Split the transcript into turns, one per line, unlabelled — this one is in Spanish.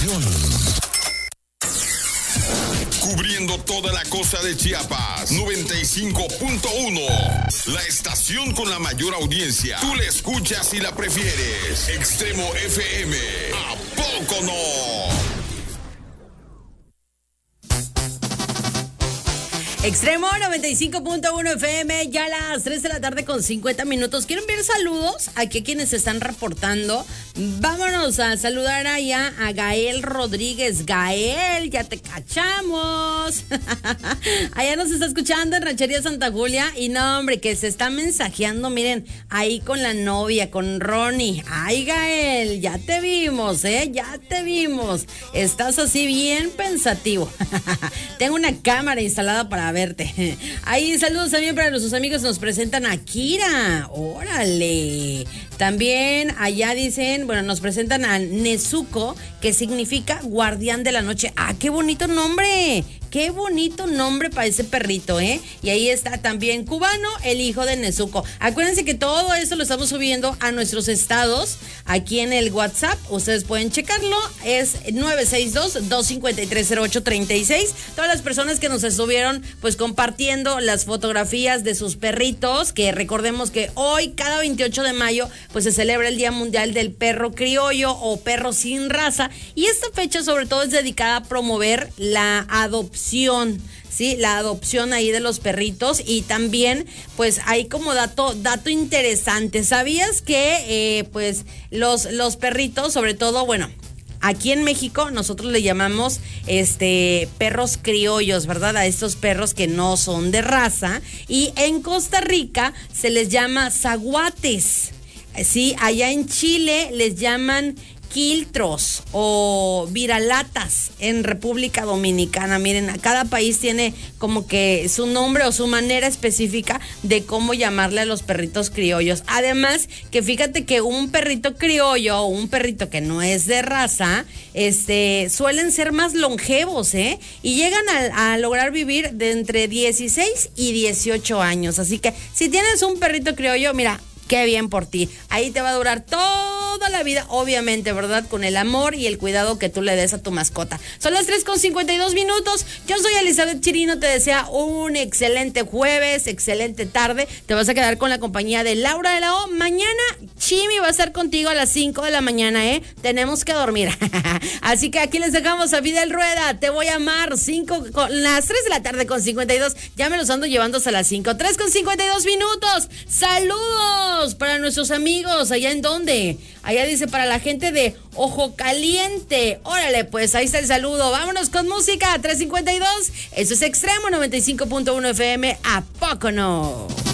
información.
Cubriendo toda la costa de Chiapas, 95.1. La estación con la mayor audiencia. Tú la escuchas y la prefieres. Extremo FM. ¿A poco no?
Extremo 95.1 FM, ya a las 3 de la tarde con 50 minutos. Quiero enviar saludos aquí a quienes se están reportando. Vámonos a saludar allá a Gael Rodríguez. Gael, ya te cachamos. Allá nos está escuchando en Ranchería Santa Julia. Y no, hombre, que se está mensajeando, miren, ahí con la novia, con Ronnie. Ay, Gael, ya te vimos, ya te vimos. Estás así bien pensativo. Tengo una cámara instalada para verte. Ahí saludos también para nuestros amigos que nos presentan a Kira. Órale. También allá dicen, bueno, nos presentan a Nezuko, que significa guardián de la noche. ¡Ah, qué bonito nombre! Qué bonito nombre para ese perrito, ¿eh? Y ahí está también Cubano, el hijo de Nezuko. Acuérdense que todo esto lo estamos subiendo a nuestros estados aquí en el WhatsApp. Ustedes pueden checarlo. Es 962-253-0836. Todas las personas que nos estuvieron pues compartiendo las fotografías de sus perritos, que recordemos que hoy, cada 28 de mayo, pues se celebra el Día Mundial del Perro Criollo o Perro Sin Raza. Y esta fecha sobre todo es dedicada a promover la adopción. Sí, la adopción ahí de los perritos. Y también pues hay como dato interesante. ¿Sabías que pues los perritos, sobre todo, bueno, aquí en México nosotros le llamamos perros criollos, ¿verdad? A estos perros que no son de raza. Y en Costa Rica se les llama zaguates. Sí, allá en Chile les llaman quiltros o viralatas en República Dominicana. Miren, cada país tiene como que su nombre o su manera específica de cómo llamarle a los perritos criollos. Además, que fíjate que un perrito criollo o un perrito que no es de raza, suelen ser más longevos, y llegan a lograr vivir de entre 16 y 18 años. Así que si tienes un perrito criollo, mira, qué bien por ti. Ahí te va a durar toda la vida, obviamente, ¿verdad? Con el amor y el cuidado que tú le des a tu mascota. Son las 3:52 minutos. Yo soy Elizabeth Chirino. Te desea un excelente jueves, excelente tarde. Te vas a quedar con la compañía de Laura de la O. Mañana Chimi va a estar contigo a las 5 de la mañana, Tenemos que dormir. Así que aquí les dejamos a Fidel Rueda. Te voy a amar. Las 3 de la tarde con 52. Ya me los ando llevando hasta las 5. 3:52 minutos. Saludos para nuestros amigos, ¿allá en dónde? Allá dice para la gente de Ojo Caliente. Órale, pues ahí está el saludo. Vámonos con música, 3:52. Eso es Extremo 95.1 FM. ¿A poco no?